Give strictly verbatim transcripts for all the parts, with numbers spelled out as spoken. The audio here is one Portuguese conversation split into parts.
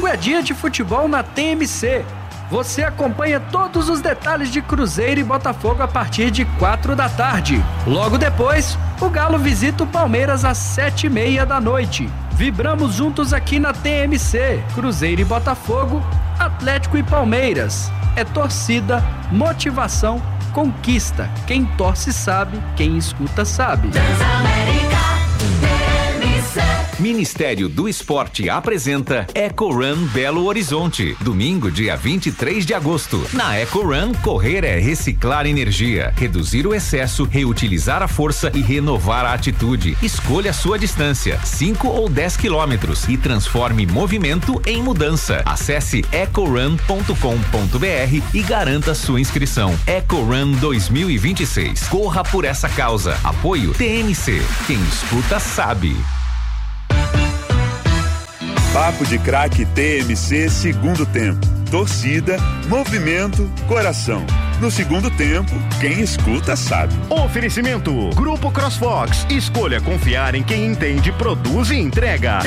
Domingo é dia de futebol na T M C. Você acompanha todos os detalhes de Cruzeiro e Botafogo a partir de quatro da tarde. Logo depois, o Galo visita o Palmeiras às sete e meia da noite. Vibramos juntos aqui na T M C. Cruzeiro e Botafogo, Atlético e Palmeiras. É torcida, motivação, conquista. Quem torce sabe, quem escuta sabe. Ministério do Esporte apresenta Eco Run Belo Horizonte, domingo, dia vinte e três de agosto. Na Eco Run, correr é reciclar energia, reduzir o excesso, reutilizar a força e renovar a atitude. Escolha a sua distância, cinco ou dez quilômetros, e transforme movimento em mudança. Acesse ecorun ponto com ponto br e garanta sua inscrição. Eco Run dois mil e vinte e seis. Corra por essa causa. Apoio T M C. Quem escuta sabe. Papo de Craque T M C segundo tempo. Torcida, movimento, coração. No segundo tempo, quem escuta sabe. Oferecimento Grupo CrossFox. Escolha confiar em quem entende, produz e entrega.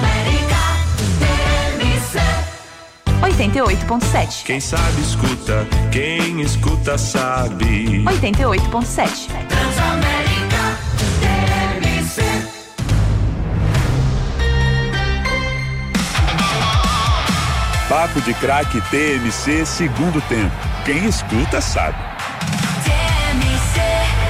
oitenta e oito ponto sete. Quem sabe escuta, quem escuta sabe. oitenta e oito ponto sete. Transamérica T M C. Papo de Craque T M C segundo tempo. Quem escuta sabe. T M C.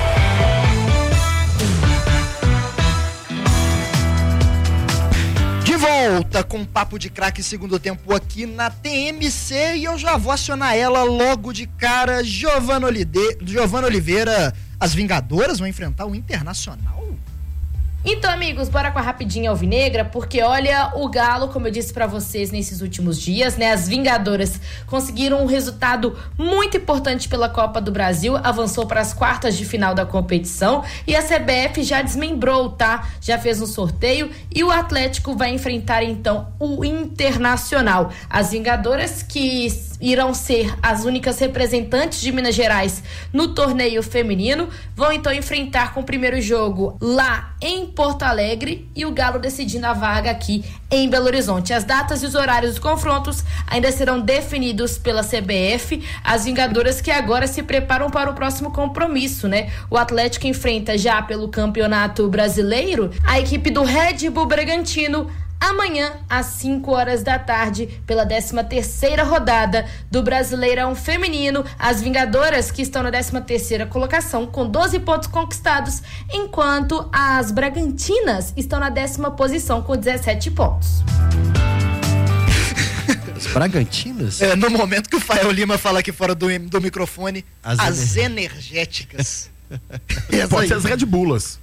De volta com Papo de Craque segundo tempo aqui na T M C e eu já vou acionar ela logo de cara. Giovana Olide... Giovana Oliveira, as Vingadoras vão enfrentar o Internacional? Então, amigos, bora com a rapidinha alvinegra, porque olha, o Galo, como eu disse pra vocês nesses últimos dias, né, as Vingadoras conseguiram um resultado muito importante pela Copa do Brasil, avançou para as quartas de final da competição e a C B F já desmembrou, tá? Já fez um sorteio e o Atlético vai enfrentar então o Internacional. As Vingadoras, que irão ser as únicas representantes de Minas Gerais no torneio feminino, vão então enfrentar com o primeiro jogo lá em Porto Alegre e o Galo decidindo a vaga aqui em Belo Horizonte. As datas e os horários dos confrontos ainda serão definidos pela C B F. As Vingadoras que agora se preparam para o próximo compromisso, né? O Atlético enfrenta já pelo Campeonato Brasileiro a equipe do Red Bull Bragantino amanhã, às cinco horas da tarde, pela décima terceira rodada do Brasileirão Feminino. As Vingadoras que estão na décima terceira colocação com doze pontos conquistados, enquanto as Bragantinas estão na décima posição com dezessete pontos. As Bragantinas? É, no momento que o Fael Lima fala aqui fora do, do microfone, as, as ener... energéticas. Pode ser as Red Bullas.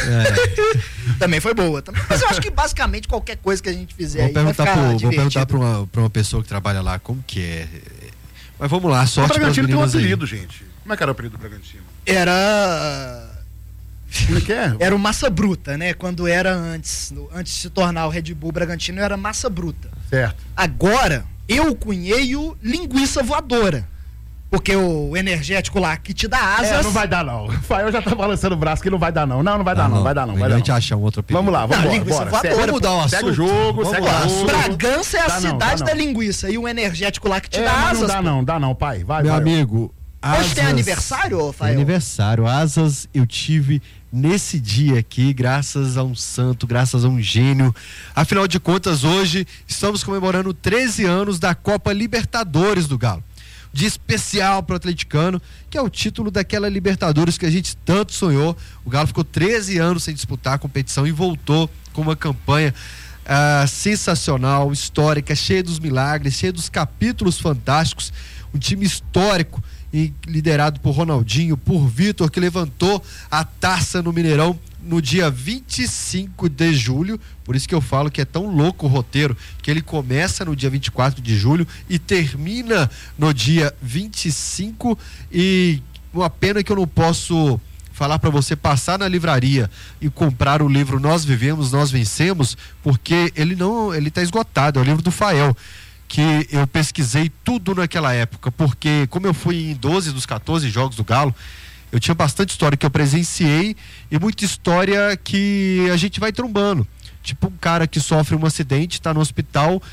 É. Também foi boa. Mas eu acho que basicamente qualquer coisa que a gente fizer aí vai ficar pro, divertido. Vou perguntar pra uma, pra uma pessoa que trabalha lá como que é. Mas vamos lá, sorte para as meninas. O Bragantino tem um apelido, aí. gente. Como é que era o apelido do Bragantino? Era... Como é que é? Era o Massa Bruta, né? Quando era antes, no, antes de se tornar o Red Bull Bragantino, era Massa Bruta. Certo. Agora, eu cunhei o Linguiça Voadora. Porque o energético lá que te dá asas... É, não vai dar não. O Fael já tá balançando o braço que não vai dar não. Não, não vai dar não, não vai dar não. Vai dar a gente achar um outro apelido. Vamos lá, vamos não, embora. Bora. Vamos mudar o assunto. Segue o jogo, vamos segue lá. o jogo. Bragança é a dá cidade não, da linguiça e o energético lá que te é, dá asas. Não dá pô. não, dá não, pai. Vai, Meu vai. amigo, asas... Hoje tem aniversário, Fael? Tem aniversário. Asas eu tive nesse dia aqui, graças a um santo, graças a um gênio. Afinal de contas, hoje estamos comemorando treze anos da Copa Libertadores do Galo. De especial para o atleticano, que é o título daquela Libertadores que a gente tanto sonhou. O Galo ficou treze anos sem disputar a competição e voltou com uma campanha ah, sensacional, histórica, cheia dos milagres, cheia dos capítulos fantásticos. Um time histórico e liderado por Ronaldinho, por Vitor, que levantou a taça no Mineirão no dia vinte e cinco de julho, por isso que eu falo que é tão louco o roteiro, que ele começa no dia vinte e quatro de julho e termina no dia vinte e cinco, e uma pena que eu não posso falar para você passar na livraria e comprar o livro Nós Vivemos, Nós Vencemos, porque ele não, ele tá esgotado, é o livro do Fael, que eu pesquisei tudo naquela época, porque como eu fui em doze dos quatorze jogos do Galo, eu tinha bastante história que eu presenciei e muita história que a gente vai trombando. Tipo um cara que sofre um acidente, está no hospital,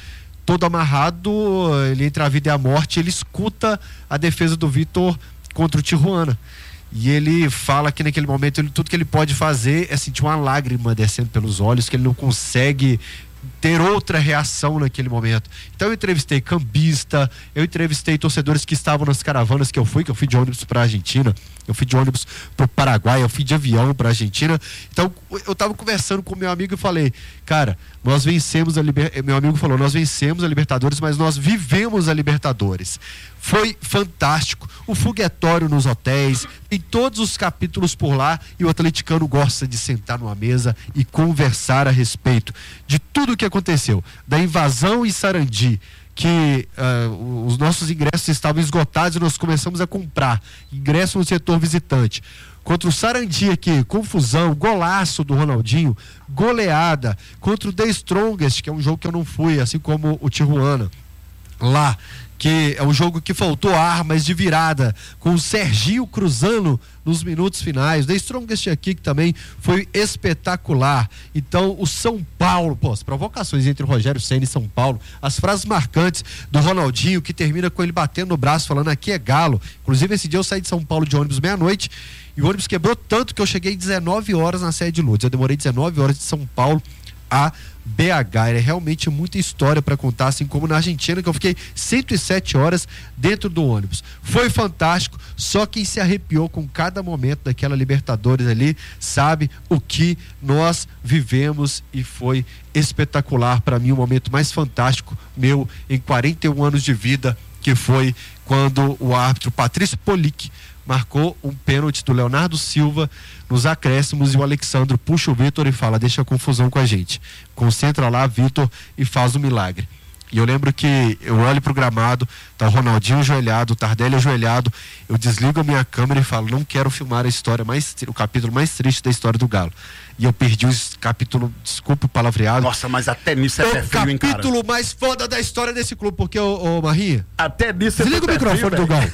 todo amarrado, ele entre a vida e a morte, ele escuta a defesa do Vitor contra o Tijuana. E ele fala que naquele momento ele, tudo que ele pode fazer é sentir uma lágrima descendo pelos olhos, que ele não consegue ter outra reação naquele momento. Então eu entrevistei cambista, eu entrevistei torcedores que estavam nas caravanas que eu fui, que eu fui de ônibus para a Argentina, eu fui de ônibus para o Paraguai, eu fui de avião para a Argentina. Então eu estava conversando com meu amigo e falei, cara, nós vencemos a Libertadores, meu amigo falou, nós vencemos a Libertadores, mas nós vivemos a Libertadores. Foi fantástico, o foguetório nos hotéis, em todos os capítulos por lá, e o atleticano gosta de sentar numa mesa e conversar a respeito de tudo o que aconteceu, da invasão em Sarandi, que uh, os nossos ingressos estavam esgotados e nós começamos a comprar ingresso no setor visitante. Contra o Sarandi aqui, confusão, golaço do Ronaldinho, goleada. Contra o The Strongest, que é um jogo que eu não fui, assim como o Tijuana, lá, que é um jogo que faltou armas de virada, com o Serginho cruzando nos minutos finais. The Strongest aqui, que também foi espetacular. Então, o São Paulo, pô, as provocações entre o Rogério Ceni e São Paulo, as frases marcantes do Ronaldinho, que termina com ele batendo no braço, falando aqui é galo. Inclusive, esse dia eu saí de São Paulo de ônibus meia-noite, e o ônibus quebrou tanto que eu cheguei dezenove horas na sede de Lourdes. Eu demorei dezenove horas de São Paulo a B H. É realmente muita história para contar, assim como na Argentina, que eu fiquei cento e sete horas dentro do ônibus. Foi fantástico, só quem se arrepiou com cada momento daquela Libertadores ali sabe o que nós vivemos, e foi espetacular para mim, o momento mais fantástico meu em quarenta e um anos de vida, que foi quando o árbitro Patrício Polic marcou um pênalti do Leonardo Silva nos acréscimos, e o Alexandro puxa o Vitor e fala, deixa a confusão com a gente, concentra lá, Vitor, e faz o milagre. E eu lembro que eu olho pro gramado, tá o Ronaldinho ajoelhado, o Tardelli ajoelhado, eu desligo a minha câmera e falo, não quero filmar a história mais, o capítulo mais triste da história do Galo. E eu perdi o capítulo, desculpa o palavreado. Nossa, mas até nisso é, é pé frio, hein, cara? O capítulo mais foda da história desse clube, porque, ô, ô Marinha, até nisso é desliga o microfone do Galo.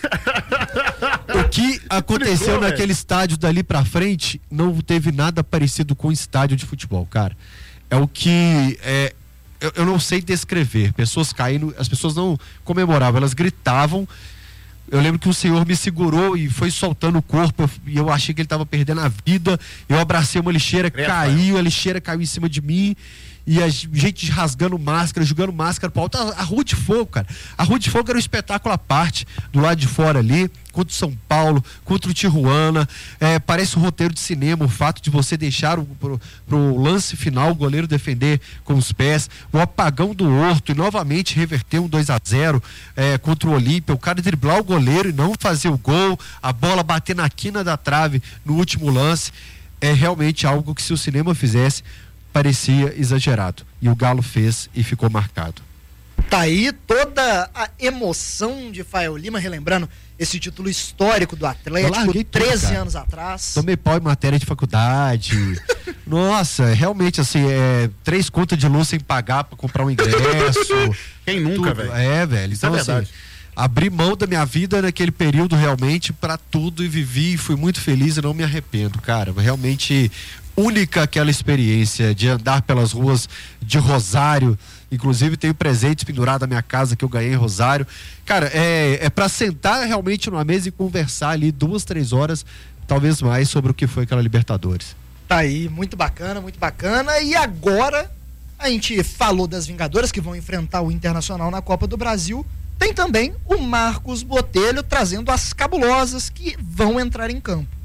O que aconteceu Ligou, naquele estádio dali pra frente não teve nada parecido com um estádio de futebol, cara. É o que é, eu, eu não sei descrever. Pessoas caindo, as pessoas não comemoravam, elas gritavam. Eu lembro que o senhor me segurou e foi soltando o corpo, e eu achei que ele estava perdendo a vida. Eu abracei uma lixeira, Epa. caiu, a lixeira caiu em cima de mim, e a gente rasgando máscara, jogando máscara pro alto. A, a Rua de Fogo, cara. A Rua de Fogo era um espetáculo à parte, do lado de fora ali, contra o São Paulo, contra o Tijuana. É, parece um roteiro de cinema, o fato de você deixar o, pro, pro lance final o goleiro defender com os pés, o apagão do Horto e novamente reverter um dois a zero é, contra o Olímpia, o cara driblar o goleiro e não fazer o gol, a bola bater na quina da trave no último lance. É realmente algo que, se o cinema fizesse, parecia exagerado. E o Galo fez e ficou marcado. Tá aí toda a emoção de Fael Lima, relembrando esse título histórico do Atlético, treze anos atrás. Tomei pau em matéria de faculdade. Nossa, realmente, assim, é três contas de luz sem pagar pra comprar um ingresso. Quem nunca, velho? É, velho. Isso então, é verdade. Assim, abri mão da minha vida naquele período realmente pra tudo, e vivi e fui muito feliz e não me arrependo, cara. Realmente única aquela experiência de andar pelas ruas de Rosário. Inclusive tenho presentes pendurados na minha casa que eu ganhei em Rosário. Cara, é, é pra sentar realmente numa mesa e conversar ali duas, três horas, talvez mais, sobre o que foi aquela Libertadores. Tá aí, muito bacana, muito bacana. E agora, a gente falou das Vingadoras que vão enfrentar o Internacional na Copa do Brasil. Tem também o Marcos Botelho trazendo as cabulosas que vão entrar em campo.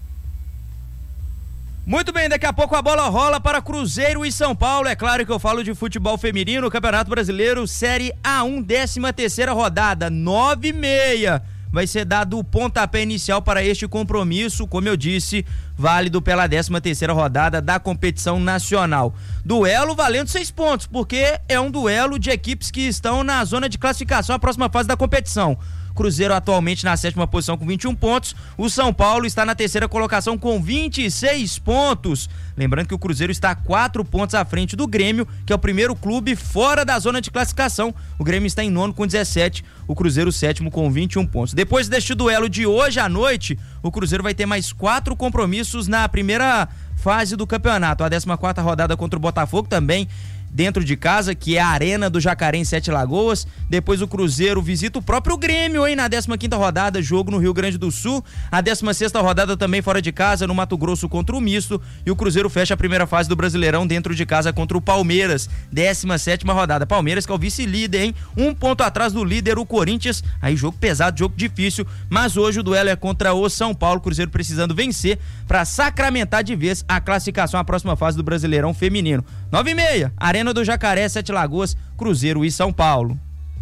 Muito bem, daqui a pouco a bola rola para Cruzeiro e São Paulo. É claro que eu falo de futebol feminino, Campeonato Brasileiro, Série A um, décima terceira rodada, nove e meia. Vai ser dado o pontapé inicial para este compromisso, como eu disse, válido pela décima terceira rodada da competição nacional. Duelo valendo seis pontos, porque é um duelo de equipes que estão na zona de classificação à próxima fase da competição. Cruzeiro atualmente na sétima posição com vinte e um pontos, o São Paulo está na terceira colocação com vinte e seis pontos. Lembrando que o Cruzeiro está a quatro pontos à frente do Grêmio, que é o primeiro clube fora da zona de classificação. O Grêmio está em nono com dezessete, o Cruzeiro sétimo com vinte e um pontos. Depois deste duelo de hoje à noite, o Cruzeiro vai ter mais quatro compromissos na primeira fase do campeonato. A décima quarta rodada contra o Botafogo também dentro de casa, que é a Arena do Jacaré em Sete Lagoas. Depois o Cruzeiro visita o próprio Grêmio, hein, na décima quinta rodada, jogo no Rio Grande do Sul. A décima sexta rodada também fora de casa, no Mato Grosso contra o Misto. E o Cruzeiro fecha a primeira fase do Brasileirão dentro de casa contra o Palmeiras. décima sétima rodada. Palmeiras que é o vice-líder, hein? Um ponto atrás do líder, o Corinthians. Aí jogo pesado, jogo difícil. Mas hoje o duelo é contra o São Paulo. Cruzeiro precisando vencer para sacramentar de vez a classificação à próxima fase do Brasileirão feminino. nove e meia, Arena do Jacaré, Sete Lagoas, Cruzeiro e São Paulo.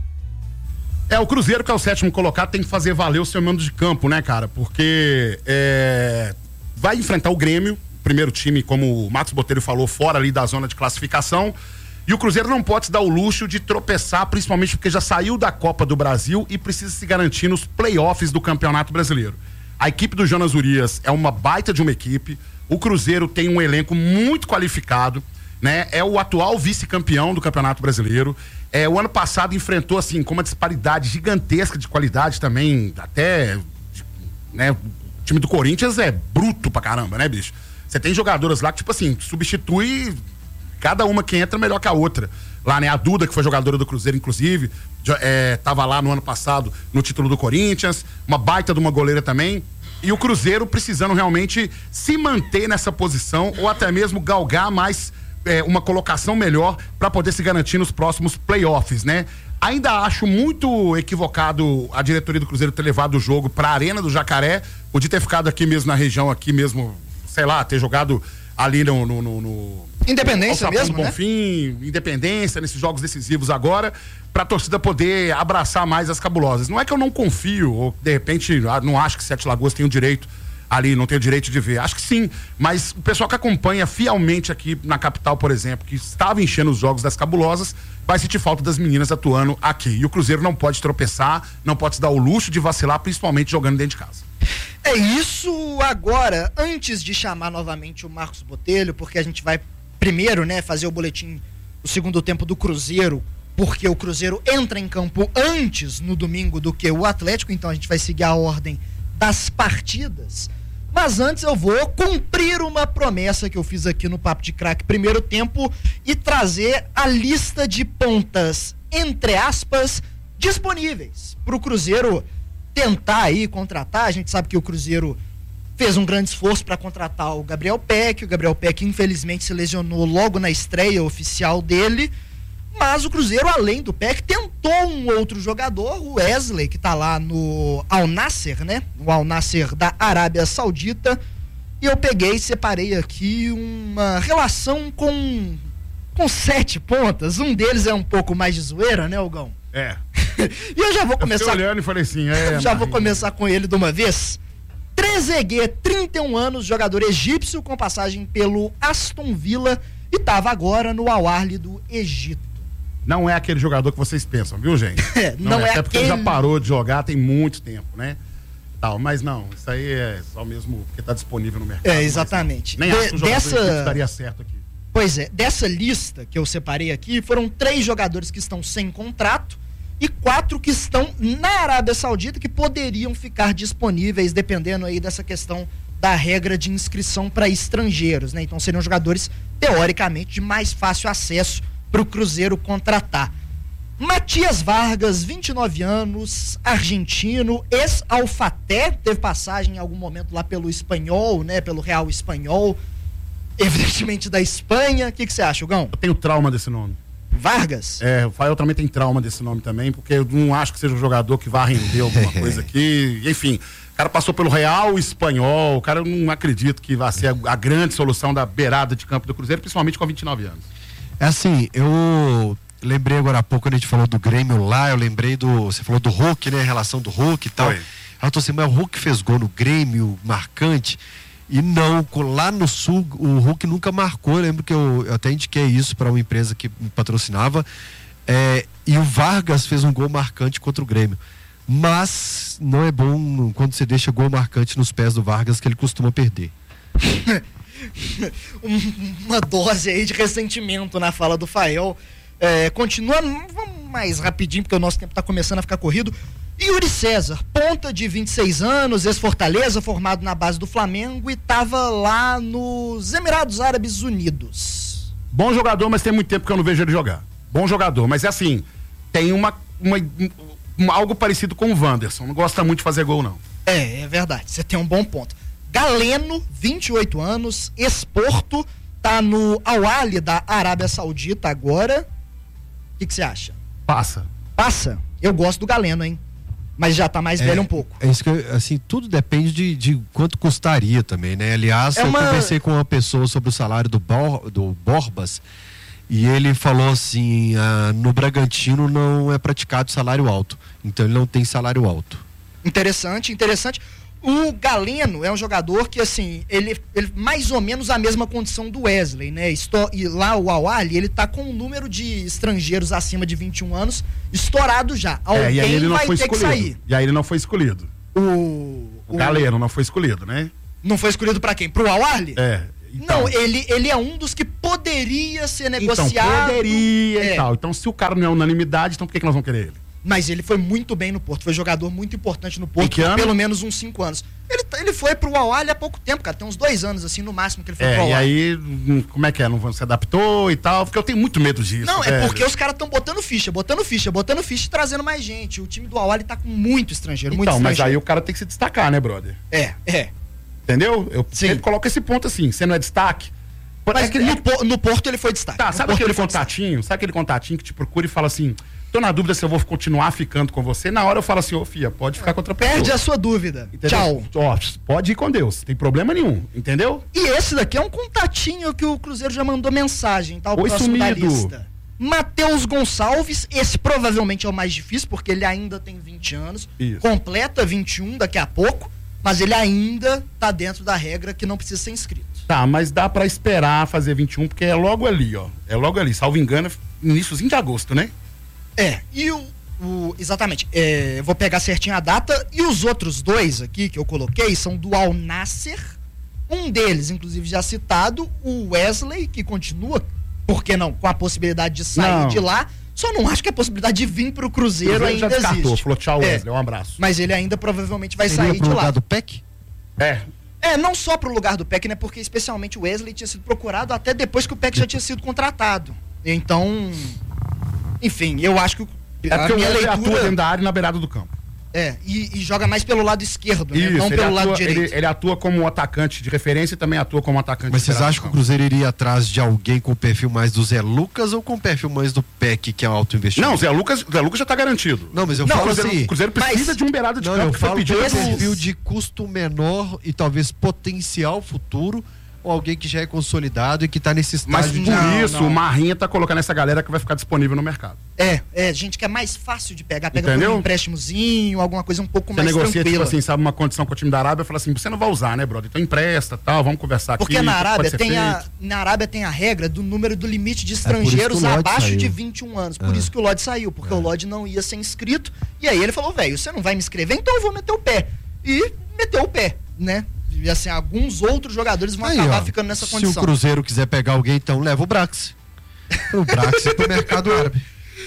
É, o Cruzeiro, que é o sétimo colocado, tem que fazer valer o seu mando de campo, né, cara? Porque é, vai enfrentar o Grêmio, primeiro time, como o Marcos Botelho falou, fora ali da zona de classificação. E o Cruzeiro não pode se dar o luxo de tropeçar, principalmente porque já saiu da Copa do Brasil e precisa se garantir nos playoffs do Campeonato Brasileiro. A equipe do Jonas Urias é uma baita de uma equipe. O Cruzeiro tem um elenco muito qualificado, né? É o atual vice-campeão do Campeonato Brasileiro. É, o ano passado enfrentou, assim, com uma disparidade gigantesca de qualidade também, até, né? O time do Corinthians é bruto pra caramba, né, bicho? Você tem jogadoras lá que, tipo assim, substitui cada uma que entra melhor que a outra. Lá, né, a Duda, que foi jogadora do Cruzeiro, inclusive, é, tava lá no ano passado no título do Corinthians, uma baita de uma goleira também. E o Cruzeiro precisando realmente se manter nessa posição ou até mesmo galgar mais é, uma colocação melhor para poder se garantir nos próximos playoffs, né? Ainda acho muito equivocado a diretoria do Cruzeiro ter levado o jogo para a Arena do Jacaré, podia ter ficado aqui mesmo na região, aqui mesmo, sei lá, ter jogado ali no... no, no, no Independência no mesmo, do né? Bonfim, Independência, nesses jogos decisivos agora, pra torcida poder abraçar mais as cabulosas. Não é que eu não confio, ou de repente não acho que Sete Lagoas tem o direito ali, não tem o direito de ver. Acho que sim, mas o pessoal que acompanha fielmente aqui na capital, por exemplo, que estava enchendo os jogos das cabulosas, vai sentir falta das meninas atuando aqui. E o Cruzeiro não pode tropeçar, não pode se dar o luxo de vacilar, principalmente jogando dentro de casa. É isso. Agora, antes de chamar novamente o Marcos Botelho, porque a gente vai primeiro, né, fazer o boletim do segundo tempo do Cruzeiro, porque o Cruzeiro entra em campo antes no domingo do que o Atlético, então a gente vai seguir a ordem das partidas. Mas antes eu vou cumprir uma promessa que eu fiz aqui no Papo de Craque primeiro tempo e trazer a lista de pontas, entre aspas, disponíveis para o Cruzeiro tentar aí contratar. A gente sabe que o Cruzeiro fez um grande esforço para contratar o Gabriel Peck. O Gabriel Peck infelizmente se lesionou logo na estreia oficial dele, mas o Cruzeiro, além do Peck, tentou um outro jogador, o Wesley, que tá lá no Al Nassr, né? O Al Nassr da Arábia Saudita. E eu peguei e separei aqui uma relação com com sete pontas. Um deles é um pouco mais de zoeira, né, Hugão? É. E eu já vou Eu começar... fiquei olhando e falei assim, é... já vou Marinho. começar com ele de uma vez. Trezeguet, trinta e um anos, jogador egípcio com passagem pelo Aston Villa e estava agora no Al Ahly do Egito. Não é aquele jogador que vocês pensam, viu, gente? É, não é até porque ele aquele- já parou de jogar tem muito tempo, né? Tal, mas não, isso aí é só mesmo porque tá disponível no mercado. É, exatamente. Mas nem acho De- que o jogador dessa- do Egito daria certo aqui. Pois é, dessa lista que eu separei aqui, foram três jogadores que estão sem contrato e quatro que estão na Arábia Saudita que poderiam ficar disponíveis, dependendo aí dessa questão da regra de inscrição para estrangeiros, né? Então seriam jogadores, teoricamente, de mais fácil acesso para o Cruzeiro contratar. Matias Vargas, vinte e nove anos, argentino, ex-Alfaté, teve passagem em algum momento lá pelo Espanhol, né? Pelo Real Espanhol, evidentemente da Espanha. O que que você acha, Hugão? Eu tenho trauma desse nome. Vargas? É, o Fael também tem trauma desse nome também, porque eu não acho que seja um jogador que vá render alguma coisa aqui. Enfim, o cara passou pelo Real Espanhol, o cara eu não acredito que vai ser a, a grande solução da beirada de campo do Cruzeiro, principalmente com vinte e nove anos. É assim, eu lembrei agora há pouco, quando a gente falou do Grêmio lá, eu lembrei do. Você falou do Hulk, né? A relação do Hulk e tal. Foi. Aí eu tô assim, mas o Hulk fez gol no Grêmio, marcante. E não, lá no Sul, o Hulk nunca marcou. Eu lembro que eu, eu até indiquei isso para uma empresa que me patrocinava. É, e o Vargas fez um gol marcante contra o Grêmio. Mas não é bom quando você deixa gol marcante nos pés do Vargas, que ele costuma perder. Uma dose aí de ressentimento na fala do Fael. É, continua, vamos mais rapidinho, porque o nosso tempo está começando a ficar corrido. Yuri César, ponta de vinte e seis anos, ex-Fortaleza, formado na base do Flamengo e estava lá nos Emirados Árabes Unidos. Bom jogador, mas tem muito tempo que eu não vejo ele jogar. Bom jogador, mas é assim, tem uma, uma, uma algo parecido com o Wanderson. Não gosta muito de fazer gol, não. É, é verdade. Você tem um bom ponto. Galeno, vinte e oito anos, ex-Porto, tá no Al-Ahly da Arábia Saudita agora. O que você acha? Passa. Passa? Eu gosto do Galeno, hein? Mas já tá mais é, velho um pouco. É isso que eu, assim, tudo depende de, de quanto custaria também, né? Aliás, é uma... eu conversei com uma pessoa sobre o salário do, Bor, do Borbas e ele falou assim, ah, no Bragantino não é praticado salário alto, então ele não tem salário alto. Interessante, interessante. O Galeno é um jogador que, assim, ele, ele mais ou menos a mesma condição do Wesley, né? Esto, e lá o Al-Ahly, ele tá com um número de estrangeiros acima de vinte e um anos estourado já. Alguém é, e aí ele não vai foi ter escolhido. que sair. E aí ele não foi escolhido. O, o, o Galeno não foi escolhido, né? Não foi escolhido pra quem? Pro Al-Ahly? É. Então, não, ele, ele é um dos que poderia ser negociado. Então, poderia é. e tal. Então, se o cara não é unanimidade, então por que, que nós vamos querer ele? Mas ele foi muito bem no Porto, foi jogador muito importante no Porto, por pelo menos uns cinco anos. Ele, ele foi pro Al-Ahly há pouco tempo, cara, tem uns dois anos, assim, no máximo que ele foi é, pro Al-Ahly. E aí, como é que é? Não se adaptou e tal? Porque eu tenho muito medo disso. Não, velho. é porque os caras estão botando ficha, botando ficha, botando ficha e trazendo mais gente. O time do Al-Ahly tá com muito estrangeiro, muito então, estrangeiro. mas aí o cara tem que se destacar, né, brother? É, é. Entendeu? Eu sempre coloco esse ponto assim, você não é destaque. Mas é que, no, é... no Porto ele foi destaque. Tá, no sabe Porto aquele contatinho? Sabe aquele contatinho que te procura e fala assim, tô na dúvida se eu vou continuar ficando com você? Na hora eu falo assim, ô Fia, pode ficar com outra pessoa. Perde a sua dúvida. Entendeu? Tchau. Ó, pode ir com Deus, tem problema nenhum, entendeu? E esse daqui é um contatinho que o Cruzeiro já mandou mensagem, tá? O Oi, próximo sumido. da lista. Matheus Gonçalves, esse provavelmente é o mais difícil, porque ele ainda tem vinte anos. Isso. Completa vinte e um daqui a pouco, mas ele ainda tá dentro da regra que não precisa ser inscrito. Tá, mas dá pra esperar fazer vinte e um, porque é logo ali, ó. É logo ali, salvo engano, iníciozinho de agosto, né? É, e o. o exatamente, é, eu vou pegar certinho a data. E os outros dois aqui que eu coloquei são do Al Nassr. Um deles, inclusive, já citado, o Wesley, que continua, por que não, com a possibilidade de sair não. de lá. Só não acho que a possibilidade de vir pro Cruzeiro, Cruzeiro ainda já descartou, existe. Falou tchau, Wesley, é, um abraço. Mas ele ainda provavelmente vai Seria sair pro de lugar lá. do P E C? É. É, não só pro lugar do P E C, né? Porque especialmente o Wesley tinha sido procurado até depois que o P E C já tinha sido contratado. Então, enfim, eu acho que É porque a o minha Wesley leitura... atua dentro da área e na beirada do campo. É, e, e joga mais pelo lado esquerdo, né? Isso, Não ele pelo atua, lado direito. Ele, ele atua como um atacante de referência e também atua como atacante Mas de vocês beirada acham do que o Cruzeiro iria atrás de alguém com o perfil mais do Zé Lucas ou com o perfil mais do P E C, que é alto investimento? Não, Zé Lucas, Zé Lucas já tá garantido. Não, mas eu Não, falo o Cruzeiro, assim... o Cruzeiro precisa mas- de um beirada de Não, campo eu que foi falo de pedido esses- do- perfil de custo menor e talvez potencial futuro, ou alguém que já é consolidado e que tá nesse Mas estágio por de... Não, isso, não. o Marrinha tá colocando essa galera que vai ficar disponível no mercado. É, é, gente que é mais fácil de pegar. Pega por Entendeu? um empréstimozinho, alguma coisa um pouco Você mais negocia, tipo tranquila. assim, sabe, uma condição com o time da Arábia, fala assim, você não vai usar, né, brother? Então empresta, tal, vamos conversar aqui. Porque na o que Arábia, pode ser tem a, feito. na Arábia tem a regra do número do limite de por isso que estrangeiros o Lodge abaixo saiu. de vinte e um anos. Por É. isso que o Lodge saiu, porque o Lodge não ia ser inscrito. E aí ele falou, velho, você não vai me inscrever, então eu vou meter o pé. E meteu o pé, né? E assim, alguns outros jogadores vão Aí, acabar ó, ficando nessa se condição. o Cruzeiro quiser pegar alguém, então leva o Brax. O Brax pro mercado árabe.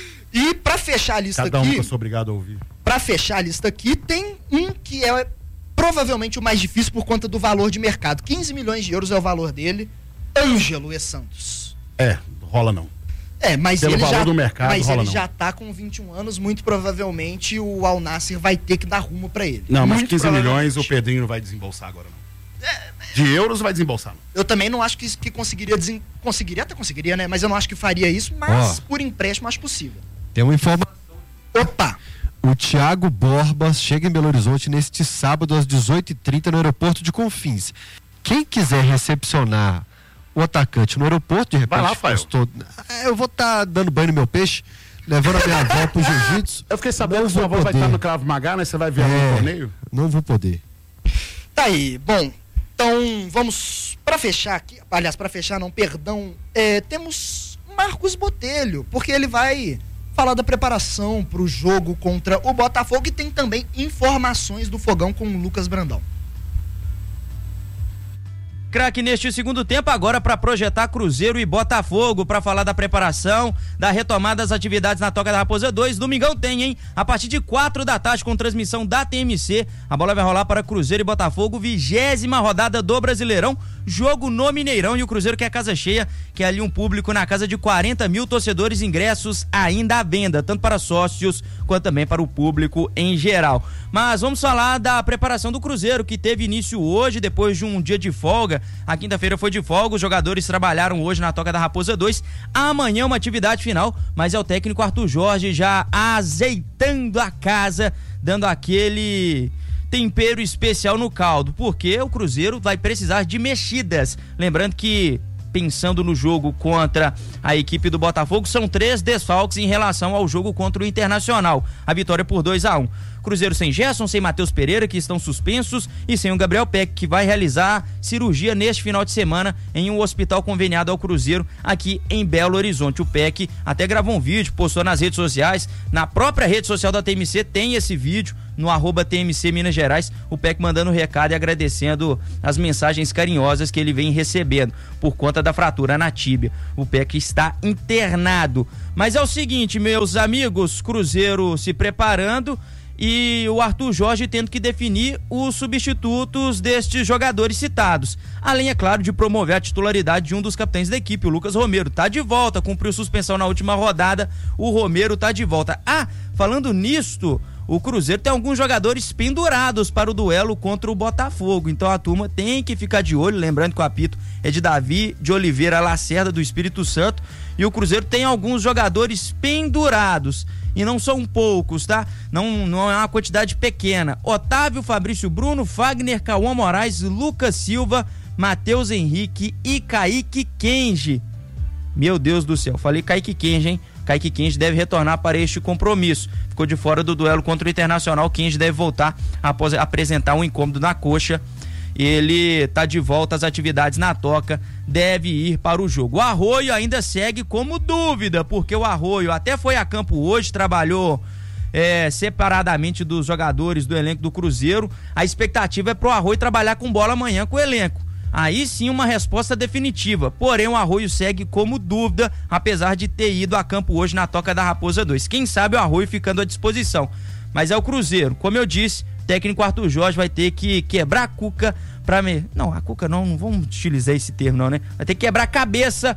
E pra fechar a lista Cada um aqui, que eu sou obrigado a ouvir. pra fechar a lista aqui, tem um que é provavelmente o mais difícil por conta do valor de mercado. quinze milhões de euros é o valor dele. Ângelo E. Santos. É, rola não. É, mas Pelo ele valor já, do mercado, mas rola ele não. já tá com vinte e um anos, muito provavelmente o Al Nassr vai ter que dar rumo pra ele. Não, mas Muito quinze milhões provavelmente. o Pedrinho não vai desembolsar agora, não. De euros vai desembolsar, não. Eu também não acho que, que conseguiria desen... conseguiria, até conseguiria, né? Mas eu não acho que faria isso, mas Ó. por empréstimo acho possível. Tem uma informação. Opa! O Thiago Borbas chega em Belo Horizonte neste sábado às dezoito e trinta no aeroporto de Confins. Quem quiser recepcionar o atacante no aeroporto, de repente... Vai lá, Rafael. postou- Ah, eu vou estar dando banho no meu peixe, levando a minha avó pro jiu-jitsu. Eu fiquei sabendo Não que sua vou avó vai poder. estar no Cravo Magá, né? Você vai ver no É, torneio? não vou poder. Tá aí, bom, então vamos pra fechar aqui, aliás, pra fechar não, perdão, é, temos Marcos Botelho, porque ele vai falar da preparação pro jogo contra o Botafogo e tem também informações do Fogão com o Lucas Brandão. Craque neste segundo tempo, agora para projetar Cruzeiro e Botafogo, para falar da preparação, da retomada das atividades na Toca da Raposa dois. Domingão tem, hein? A partir de quatro da tarde, com transmissão da T M C, a bola vai rolar para Cruzeiro e Botafogo, vigésima rodada do Brasileirão. jogo no Mineirão, e o Cruzeiro quer casa cheia, que é ali um público na casa de quarenta mil torcedores, ingressos ainda à venda, tanto para sócios quanto também para o público em geral. Mas vamos falar da preparação do Cruzeiro, que teve início hoje, depois de um dia de folga. A quinta-feira foi de folga, os jogadores trabalharam hoje na Toca da Raposa dois. Amanhã uma atividade final, mas é o técnico Arthur Jorge já azeitando a casa, dando aquele tempero especial no caldo, porque o Cruzeiro vai precisar de mexidas. Lembrando que, pensando no jogo contra a equipe do Botafogo, são três desfalques em relação ao jogo contra o Internacional. A vitória por dois a um. Cruzeiro sem Gerson, sem Matheus Pereira, que estão suspensos, e sem o Gabriel Peck, que vai realizar cirurgia neste final de semana em um hospital conveniado ao Cruzeiro aqui em Belo Horizonte. O Peck até gravou um vídeo, postou nas redes sociais, na própria rede social da T M C tem esse vídeo, no arroba T M C Minas Gerais, o Peck mandando um recado e agradecendo as mensagens carinhosas que ele vem recebendo por conta da fratura na tíbia. O Peck está internado. Mas é o seguinte, meus amigos, Cruzeiro se preparando e o Arthur Jorge tendo que definir os substitutos destes jogadores citados. Além, é claro, de promover a titularidade de um dos capitães da equipe, o Lucas Romero. Tá de volta, cumpriu suspensão na última rodada, o Romero tá de volta. Ah, falando nisto, o Cruzeiro tem alguns jogadores pendurados para o duelo contra o Botafogo, então a turma tem que ficar de olho, lembrando que o apito é de Davi de Oliveira Lacerda, do Espírito Santo, e o Cruzeiro tem alguns jogadores pendurados, e não são poucos, tá? Não, não é uma quantidade pequena. Otávio, Fabrício Bruno, Fagner, Cauã Moraes, Lucas Silva, Matheus Henrique e Kaique Kenji. Meu Deus do céu, falei Kaique Kenji, hein? Kaique Kenji deve retornar para este compromisso. Ficou de fora do duelo contra o Internacional. Kenji deve voltar após apresentar um incômodo na coxa. Ele tá de volta às atividades na Toca, deve ir para o jogo. O Arroio ainda segue como dúvida, porque o Arroio até foi a campo hoje, trabalhou é, separadamente dos jogadores do elenco do Cruzeiro. A expectativa é pro Arroio trabalhar com bola amanhã com o elenco. Aí sim uma resposta definitiva, porém o Arroio segue como dúvida, apesar de ter ido a campo hoje na Toca da Raposa dois. Quem sabe o Arroio ficando à disposição, mas é o Cruzeiro, como eu disse, o técnico Arthur Jorge vai ter que quebrar a cuca pra me... não, a cuca não, não vamos utilizar esse termo não, né? Vai ter que quebrar a cabeça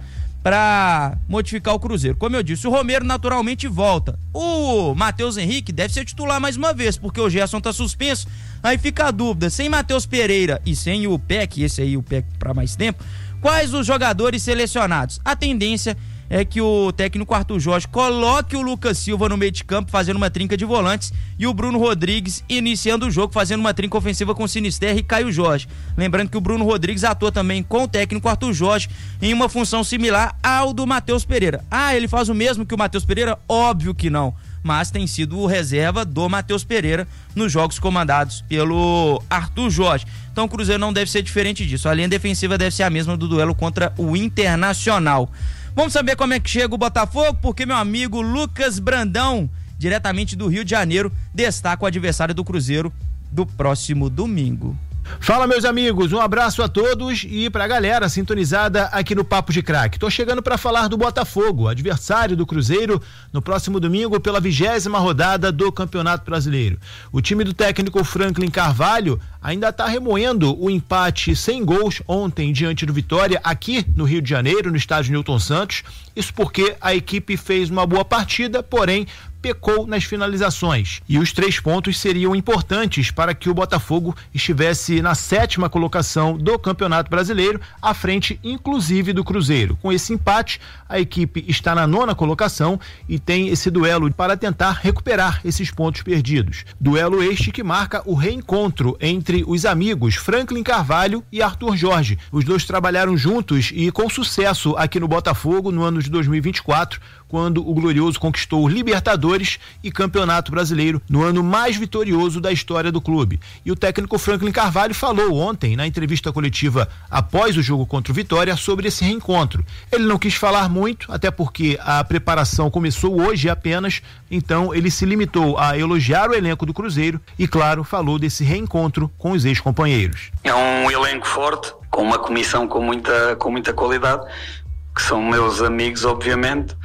para modificar o Cruzeiro. Como eu disse, o Romero naturalmente volta. O Matheus Henrique deve ser titular mais uma vez, porque o Gerson tá suspenso. Aí fica a dúvida, sem Matheus Pereira e sem o Peck, esse aí o Peck para mais tempo, quais os jogadores selecionados? A tendência é que o técnico Arthur Jorge coloque o Lucas Silva no meio de campo fazendo uma trinca de volantes e o Bruno Rodrigues iniciando o jogo fazendo uma trinca ofensiva com Sinisterra e Caio Jorge. Lembrando que o Bruno Rodrigues atua também com o técnico Arthur Jorge em uma função similar ao do Matheus Pereira. Ah, ele faz o mesmo que o Matheus Pereira? Óbvio que não, mas tem sido o reserva do Matheus Pereira nos jogos comandados pelo Arthur Jorge. Então o Cruzeiro não deve ser diferente disso. A linha defensiva deve ser a mesma do duelo contra o Internacional. Vamos saber como é que chega o Botafogo, porque meu amigo Lucas Brandão, diretamente do Rio de Janeiro, destaca o adversário do Cruzeiro do próximo domingo. Fala, meus amigos, um abraço a todos e pra galera sintonizada aqui no Papo de Craque. Tô chegando para falar do Botafogo, adversário do Cruzeiro, no próximo domingo pela vigésima rodada do Campeonato Brasileiro. O time do técnico Franklin Carvalho ainda tá remoendo o empate sem gols ontem diante do Vitória aqui no Rio de Janeiro, no estádio Newton Santos. Isso porque a equipe fez uma boa partida, porém pecou nas finalizações. E os três pontos seriam importantes para que o Botafogo estivesse na sétima colocação do Campeonato Brasileiro, à frente inclusive do Cruzeiro. Com esse empate, a equipe está na nona colocação e tem esse duelo para tentar recuperar esses pontos perdidos. Duelo este que marca o reencontro entre os amigos Franklin Carvalho e Arthur Jorge. Os dois trabalharam juntos e com sucesso aqui no Botafogo no ano de dois mil e vinte e quatro, quando o Glorioso conquistou o Libertadores e Campeonato Brasileiro no ano mais vitorioso da história do clube. E o técnico Franklin Carvalho falou ontem na entrevista coletiva após o jogo contra o Vitória sobre esse reencontro. Ele não quis falar muito, até porque a preparação começou hoje apenas, então ele se limitou a elogiar o elenco do Cruzeiro e, claro, falou desse reencontro com os ex-companheiros. É um elenco forte, com uma comissão com muita, com muita qualidade, que são meus amigos, obviamente.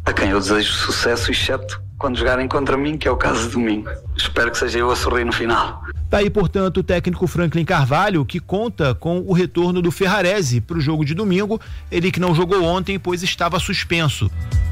a quem eu desejo sucesso, exceto quando jogarem contra mim, que é o caso de domingo. Espero que seja eu a sorrir no final. Tá aí, portanto, o técnico Franklin Carvalho, que conta com o retorno do Ferrarese para o jogo de domingo, ele que não jogou ontem, pois estava suspenso.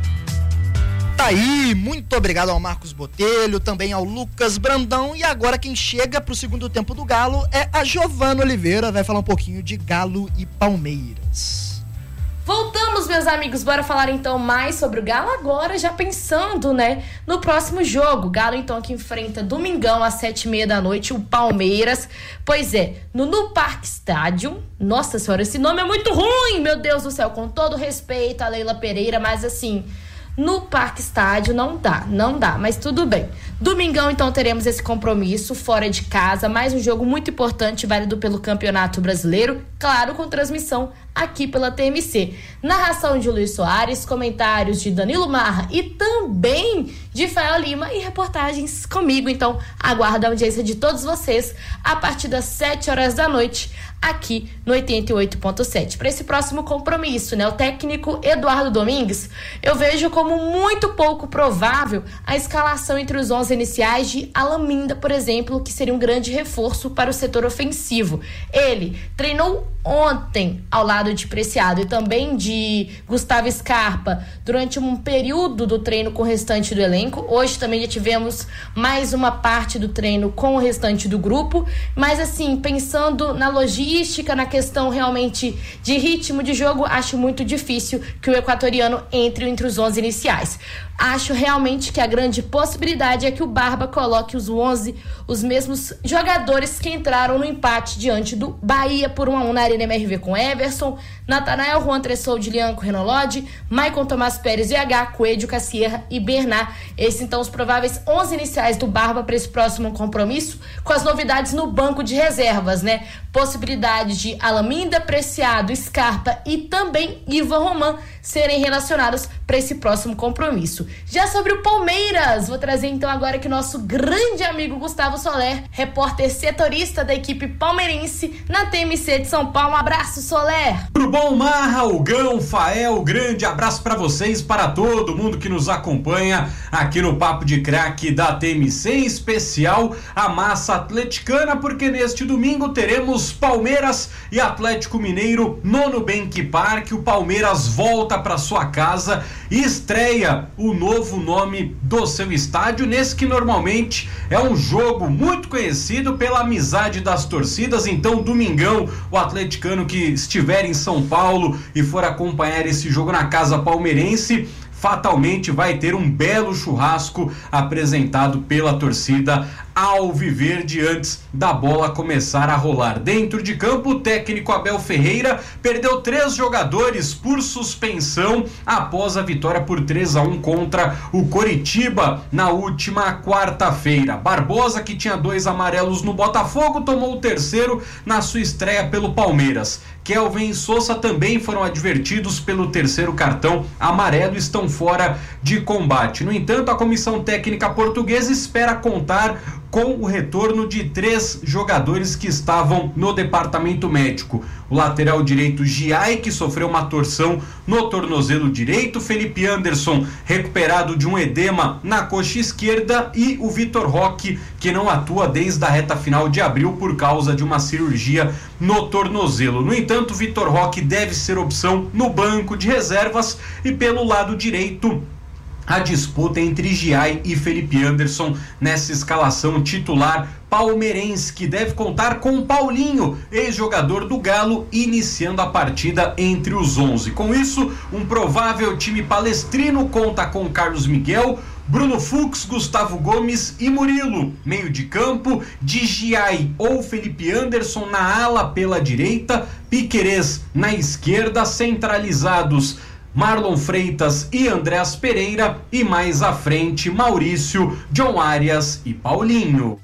Tá aí, muito obrigado ao Marcos Botelho, também ao Lucas Brandão, e agora quem chega pro segundo tempo do Galo é a Giovana Oliveira, vai falar um pouquinho de Galo e Palmeiras. Voltamos, meus amigos, bora falar então mais sobre o Galo agora, já pensando, né, no próximo jogo. Galo então que enfrenta domingão às sete e meia da noite o Palmeiras. Pois é, no No Parque Stadium. Nossa senhora, esse nome é muito ruim, meu Deus do céu, com todo respeito a Leila Pereira, mas assim, no Parque Estádio não dá, não dá, mas tudo bem. Domingão, então, teremos esse compromisso fora de casa, mais um jogo muito importante, válido pelo Campeonato Brasileiro, claro, com transmissão aqui pela T M C. Narração de Luiz Soares, comentários de Danilo Marra e também de Fael Lima e reportagens comigo. Então, aguardo a audiência de todos vocês a partir das sete horas da noite aqui no oitenta e oito ponto sete. Para esse próximo compromisso, né, o técnico Eduardo Domingues, eu vejo como muito pouco provável a escalação entre os onze iniciais de Alaminda, por exemplo, que seria um grande reforço para o setor ofensivo. Ele treinou ontem ao lado de Preciado e também de Gustavo Scarpa durante um período do treino com o restante do elenco. Hoje também já tivemos mais uma parte do treino com o restante do grupo, mas assim, pensando na logística, na questão realmente de ritmo de jogo, acho muito difícil que o equatoriano entre entre os onze iniciais. Acho realmente que a grande possibilidade é que o Barba coloque os onze, os mesmos jogadores que entraram no empate diante do Bahia por um a um na Arena M R V com Everson, Natanael, Juan Tressol, Dilianco, Renan Lodge, Maicon Tomás Pérez, V H, Coelho, Cassierra e Bernard. Esses então os prováveis onze iniciais do Barba para esse próximo compromisso, com as novidades no banco de reservas, né? Possibilidade de Alaminda, Preciado, Scarpa e também Ivan Roman serem relacionados para esse próximo compromisso. Já sobre o Palmeiras, vou trazer então agora que nosso grande amigo Gustavo Soler, repórter setorista da equipe palmeirense na T M C de São Paulo. Um abraço, Soler! Tudo bom, Marra, Hugão, Fael, grande abraço para vocês, para todo mundo que nos acompanha aqui no Papo de Craque da T M C, em especial a massa atleticana, porque neste domingo teremos Palmeiras e Atlético Mineiro no Nubank Park. O Palmeiras volta para sua casa e estreia o novo nome do seu estádio, nesse que normalmente é um jogo muito conhecido pela amizade das torcidas. Então, domingão, o atleticano que estiver em São Paulo e for acompanhar esse jogo na casa palmeirense, fatalmente vai ter um belo churrasco apresentado pela torcida alviverde antes da bola começar a rolar. Dentro de campo, o técnico Abel Ferreira perdeu três jogadores por suspensão após a vitória por três a um contra o Coritiba na última quarta-feira. Barbosa, que tinha dois amarelos no Botafogo, tomou o terceiro na sua estreia pelo Palmeiras. Kelvin e Sousa também foram advertidos pelo terceiro cartão amarelo e estão fora de combate. No entanto, a comissão técnica portuguesa espera contar com o retorno de três jogadores que estavam no departamento médico. O lateral direito Giai, que sofreu uma torção no tornozelo direito, Felipe Anderson, recuperado de um edema na coxa esquerda, e o Vitor Roque, que não atua desde a reta final de abril por causa de uma cirurgia no tornozelo. No entanto, Vitor Roque deve ser opção no banco de reservas, e pelo lado direito, a disputa entre Giai e Felipe Anderson nessa escalação titular palmeirense, que deve contar com Paulinho, ex-jogador do Galo, iniciando a partida entre os onze. Com isso, um provável time palestrino conta com Carlos Miguel, Bruno Fux, Gustavo Gomes e Murilo. Meio de campo, de Giai ou Felipe Anderson na ala pela direita, Piquerez na esquerda, centralizados Marlon Freitas e Andréas Pereira, e mais à frente Maurício, John Arias e Paulinho.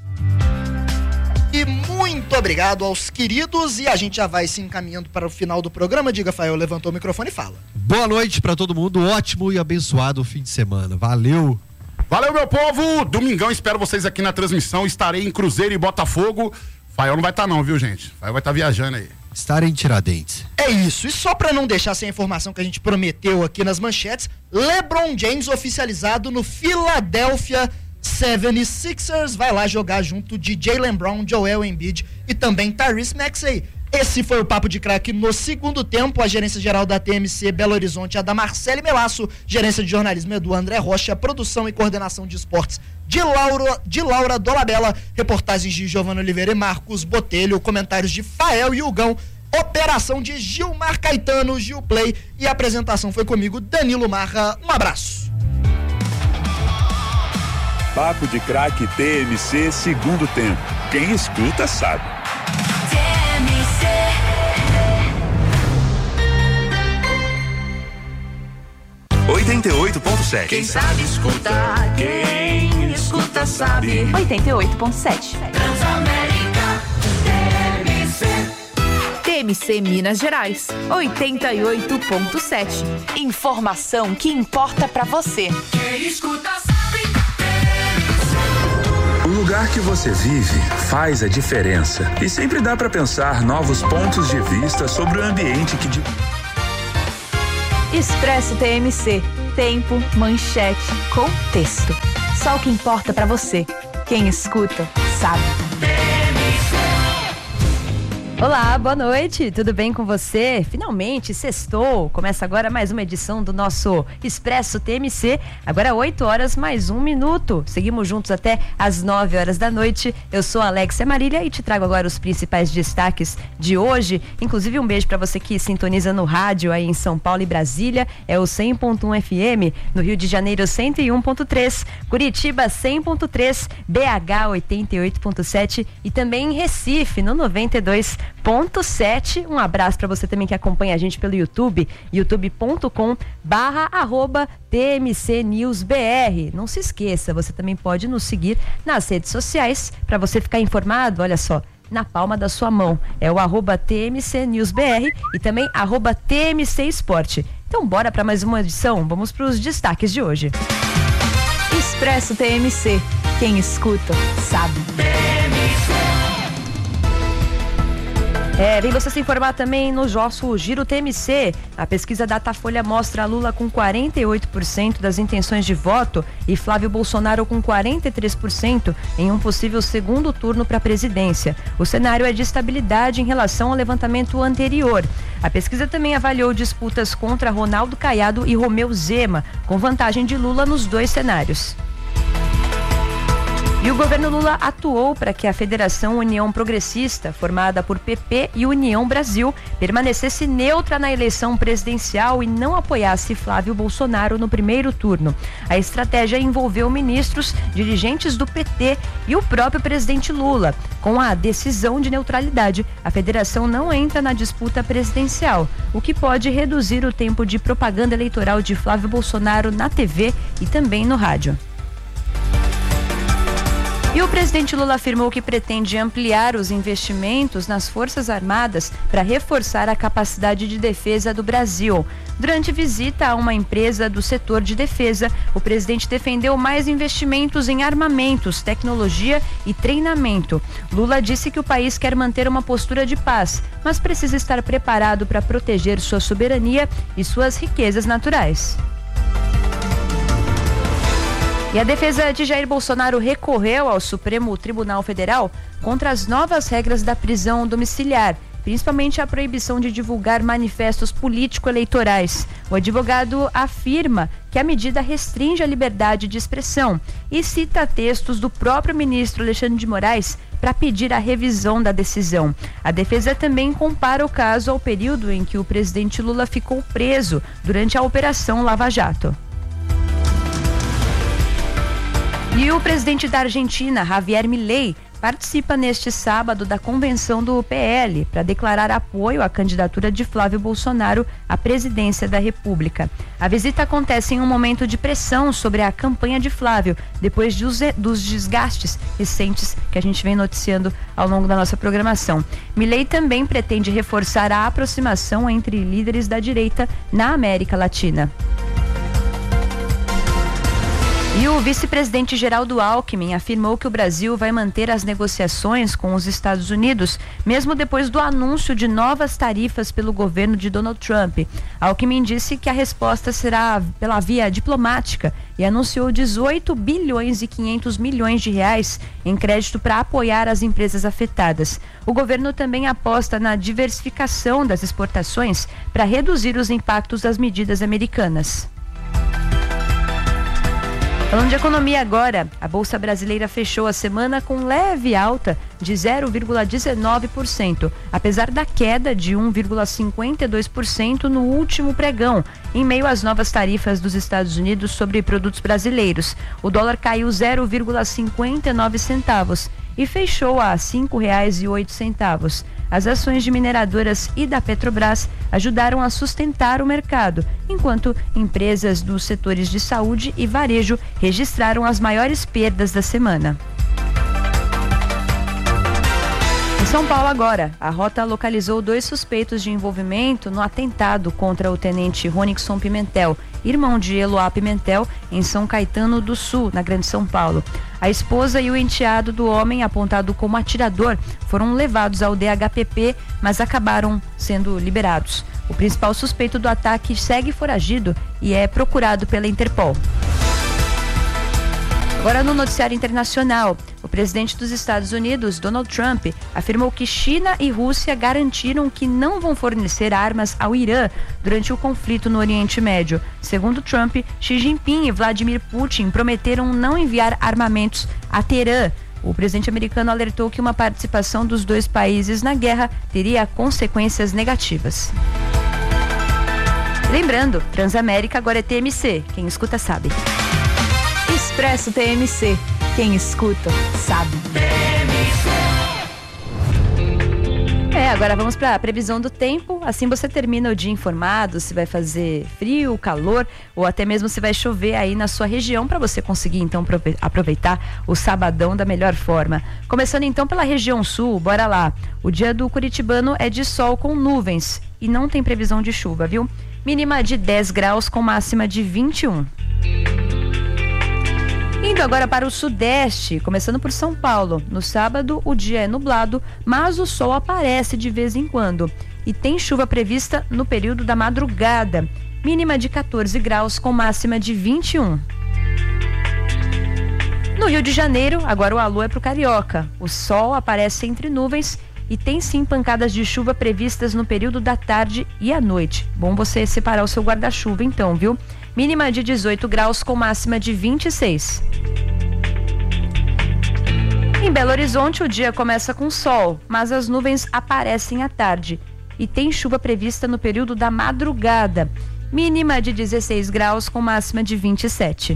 E muito obrigado aos queridos, e a gente já vai se encaminhando para o final do programa. Diga, Fael, levantou o microfone e fala. Boa noite para todo mundo, ótimo e abençoado fim de semana, valeu! Valeu, meu povo! Domingão, espero vocês aqui na transmissão, estarei em Cruzeiro e Botafogo. Fael não vai estar não, viu, gente? Fael vai estar viajando aí. estar em Tiradentes. É isso, e só pra não deixar sem a informação que a gente prometeu aqui nas manchetes, LeBron James oficializado no Philadelphia setenta e seis ers, vai lá jogar junto de Jaylen Brown, Joel Embiid e também Tyrese Maxey. Esse foi o Papo de Craque no segundo tempo. A gerência geral da T M C Belo Horizonte é da Marcele Melasso, gerência de jornalismo é do André Rocha, produção e coordenação de esportes de Laura, de Laura Dolabella, reportagens de Giovana Oliveira e Marcos Botelho, comentários de Fael e Hugão, operação de Gilmar Caetano, Gil Play, e a apresentação foi comigo, Danilo Marra. Um abraço. Papo de Craque T M C segundo tempo. Quem escuta sabe. oitenta e oito ponto sete. Quem sabe escuta, quem escuta sabe. oitenta e oito ponto sete. Transamérica T M C. T M C Minas Gerais, oitenta e oito ponto sete. Informação que importa pra você. Quem escuta sabe. O lugar que você vive faz a diferença. E sempre dá pra pensar novos pontos de vista sobre o ambiente que... De... Expresso T M C. Tempo, manchete, contexto. Só o que importa pra você. Quem escuta, sabe. Olá, boa noite, tudo bem com você? Finalmente, sextou, começa agora mais uma edição do nosso Expresso T M C, agora oito horas mais um minuto, seguimos juntos até às nove horas da noite. Eu sou a Alexia Marília e te trago agora os principais destaques de hoje, inclusive um beijo para você que sintoniza no rádio aí em São Paulo e Brasília, é o cem ponto um F M, no Rio de Janeiro cento e um ponto três, Curitiba cem ponto três, B H oitenta e oito ponto sete e também em Recife no noventa e dois ponto sete. Um abraço para você também que acompanha a gente pelo YouTube, youtube ponto com barra arroba T M C News B R. Não se esqueça, você também pode nos seguir nas redes sociais para você ficar informado, olha só, na palma da sua mão. É o arroba T M C News B R e também arroba T M C Esporte. Então bora para mais uma edição, vamos para os destaques de hoje. Expresso T M C, quem escuta sabe. É, vem você se informar também no nosso Giro T M C. A pesquisa Datafolha mostra Lula com quarenta e oito por cento das intenções de voto e Flávio Bolsonaro com quarenta e três por cento em um possível segundo turno para a presidência. O cenário é de estabilidade em relação ao levantamento anterior. A pesquisa também avaliou disputas contra Ronaldo Caiado e Romeu Zema, com vantagem de Lula nos dois cenários. E o governo Lula atuou para que a Federação União Progressista, formada por P P e União Brasil, permanecesse neutra na eleição presidencial e não apoiasse Flávio Bolsonaro no primeiro turno. A estratégia envolveu ministros, dirigentes do P T e o próprio presidente Lula. Com a decisão de neutralidade, a federação não entra na disputa presidencial, o que pode reduzir o tempo de propaganda eleitoral de Flávio Bolsonaro na T V e também no rádio. E o presidente Lula afirmou que pretende ampliar os investimentos nas Forças Armadas para reforçar a capacidade de defesa do Brasil. Durante visita a uma empresa do setor de defesa, o presidente defendeu mais investimentos em armamentos, tecnologia e treinamento. Lula disse que o país quer manter uma postura de paz, mas precisa estar preparado para proteger sua soberania e suas riquezas naturais. E a defesa de Jair Bolsonaro recorreu ao Supremo Tribunal Federal contra as novas regras da prisão domiciliar, principalmente a proibição de divulgar manifestos político-eleitorais. O advogado afirma que a medida restringe a liberdade de expressão e cita textos do próprio ministro Alexandre de Moraes para pedir a revisão da decisão. A defesa também compara o caso ao período em que o presidente Lula ficou preso durante a Operação Lava Jato. E o presidente da Argentina, Javier Milei, participa neste sábado da convenção do P L para declarar apoio à candidatura de Flávio Bolsonaro à presidência da República. A visita acontece em um momento de pressão sobre a campanha de Flávio, depois dos, dos desgastes recentes que a gente vem noticiando ao longo da nossa programação. Milei também pretende reforçar a aproximação entre líderes da direita na América Latina. E o vice-presidente Geraldo Alckmin afirmou que o Brasil vai manter as negociações com os Estados Unidos, mesmo depois do anúncio de novas tarifas pelo governo de Donald Trump. Alckmin disse que a resposta será pela via diplomática e anunciou dezoito bilhões e quinhentos milhões de reais em crédito para apoiar as empresas afetadas. O governo também aposta na diversificação das exportações para reduzir os impactos das medidas americanas. Falando de economia agora, a Bolsa Brasileira fechou a semana com leve alta de zero vírgula dezenove por cento, apesar da queda de um vírgula cinquenta e dois por cento no último pregão, em meio às novas tarifas dos Estados Unidos sobre produtos brasileiros. O dólar caiu zero vírgula cinquenta e nove centavos e fechou a cinco reais e oito centavos. As ações de mineradoras e da Petrobras ajudaram a sustentar o mercado, enquanto empresas dos setores de saúde e varejo registraram as maiores perdas da semana. Em São Paulo agora, a Rota localizou dois suspeitos de envolvimento no atentado contra o tenente Ronixon Pimentel, irmão de Eloá Pimentel, em São Caetano do Sul, na Grande São Paulo. A esposa e o enteado do homem, apontado como atirador, foram levados ao D H P P, mas acabaram sendo liberados. O principal suspeito do ataque segue foragido e é procurado pela Interpol. Agora no noticiário internacional, o presidente dos Estados Unidos, Donald Trump, afirmou que China e Rússia garantiram que não vão fornecer armas ao Irã durante o conflito no Oriente Médio. Segundo Trump, Xi Jinping e Vladimir Putin prometeram não enviar armamentos a Teherã. O presidente americano alertou que uma participação dos dois países na guerra teria consequências negativas. Lembrando, Transamérica agora é T M C, quem escuta sabe. Expresso T M C. Quem escuta, sabe. É, agora vamos para a previsão do tempo. Assim você termina o dia informado se vai fazer frio, calor ou até mesmo se vai chover aí na sua região, para você conseguir então aproveitar o sabadão da melhor forma. Começando então pela região sul, bora lá. O dia do curitibano é de sol com nuvens e não tem previsão de chuva, viu? Mínima de dez graus com máxima de vinte e um. Indo agora para o sudeste, começando por São Paulo. No sábado, o dia é nublado, mas o sol aparece de vez em quando. E tem chuva prevista no período da madrugada. Mínima de quatorze graus com máxima de vinte e um. No Rio de Janeiro, agora o alô é para o Carioca. O sol aparece entre nuvens e tem sim pancadas de chuva previstas no período da tarde e à noite. Bom você separar o seu guarda-chuva então, viu? Mínima de dezoito graus com máxima de vinte e seis. Em Belo Horizonte, o dia começa com sol, mas as nuvens aparecem à tarde. E tem chuva prevista no período da madrugada. Mínima de dezesseis graus com máxima de vinte e sete.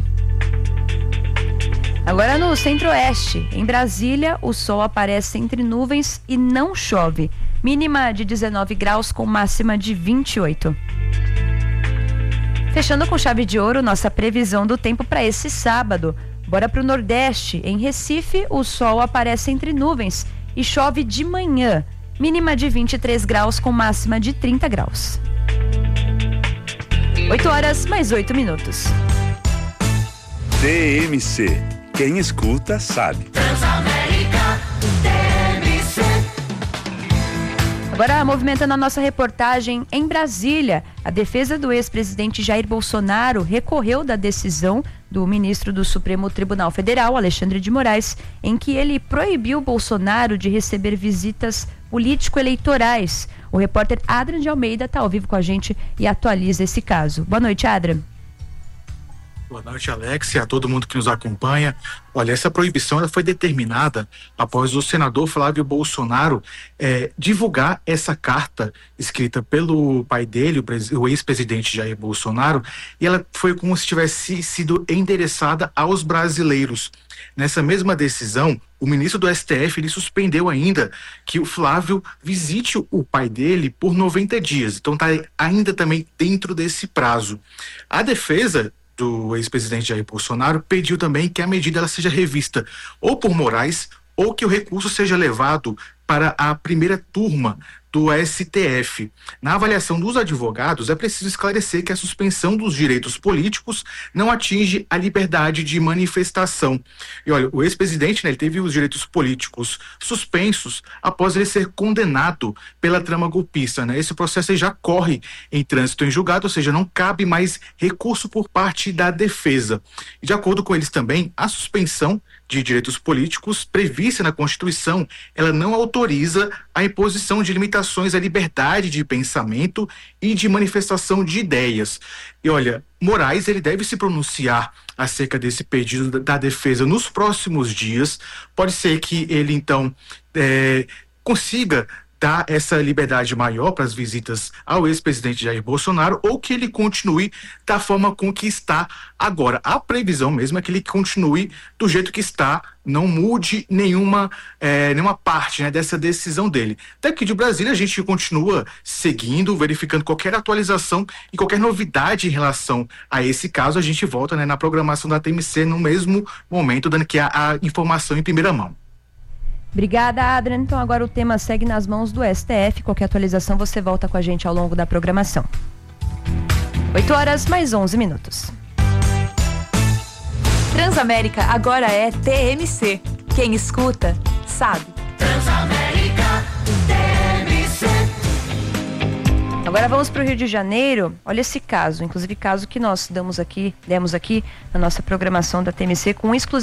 Agora no centro-oeste, em Brasília, o sol aparece entre nuvens e não chove. Mínima de dezenove graus com máxima de vinte e oito. Fechando com chave de ouro, nossa previsão do tempo para esse sábado. Bora para o Nordeste. Em Recife, o sol aparece entre nuvens e chove de manhã. Mínima de vinte e três graus com máxima de trinta graus. oito horas mais oito minutos. T M C. Quem escuta sabe. Transamérica, T M C. Agora, movimentando a nossa reportagem em Brasília, a defesa do ex-presidente Jair Bolsonaro recorreu da decisão do ministro do Supremo Tribunal Federal, Alexandre de Moraes, em que ele proibiu Bolsonaro de receber visitas político-eleitorais. O repórter Adrian de Almeida está ao vivo com a gente e atualiza esse caso. Boa noite, Adrian. Boa noite, Alex, e a todo mundo que nos acompanha. Olha, essa proibição ela foi determinada após o senador Flávio Bolsonaro eh, divulgar essa carta escrita pelo pai dele, o, o ex-presidente Jair Bolsonaro, e ela foi como se tivesse sido endereçada aos brasileiros. Nessa mesma decisão, o ministro do S T F ele suspendeu ainda que o Flávio visite o pai dele por noventa dias. Então está ainda também dentro desse prazo. A defesa do ex-presidente Jair Bolsonaro pediu também que a medida ela seja revista ou por Moraes ou que o recurso seja levado para a primeira turma do S T F. Na avaliação dos advogados, é preciso esclarecer que a suspensão dos direitos políticos não atinge a liberdade de manifestação. E olha, o ex-presidente, né, ele teve os direitos políticos suspensos após ele ser condenado pela trama golpista, né? Esse processo aí já corre em trânsito em julgado, ou seja, não cabe mais recurso por parte da defesa. E de acordo com eles também, a suspensão de direitos políticos prevista na Constituição, ela não autoriza a imposição de limitações à liberdade de pensamento e de manifestação de ideias. E olha, Moraes, ele deve se pronunciar acerca desse pedido da, da defesa nos próximos dias. Pode ser que ele, então, é, consiga dar essa liberdade maior para as visitas ao ex-presidente Jair Bolsonaro, ou que ele continue da forma com que está agora. A previsão mesmo é que ele continue do jeito que está, não mude nenhuma, é, nenhuma parte, né, dessa decisão dele. Daqui de Brasília a gente continua seguindo, verificando qualquer atualização e qualquer novidade em relação a esse caso. A gente volta, né, na programação da T M C no mesmo momento, dando aqui a, a informação em primeira mão. Obrigada, Adrian. Então agora o tema segue nas mãos do S T F. Qualquer atualização você volta com a gente ao longo da programação. oito horas mais onze minutos. Transamérica agora é T M C. Quem escuta, sabe. Transamérica T M C. Agora vamos para o Rio de Janeiro. Olha esse caso, inclusive caso que nós damos aqui, demos aqui na nossa programação da T M C com exclusividade.